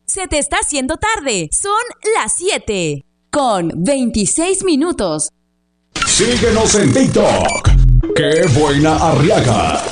Se te está haciendo tarde. Son las 7 con 26 minutos. Síguenos en TikTok. ¡Qué buena Arriaga!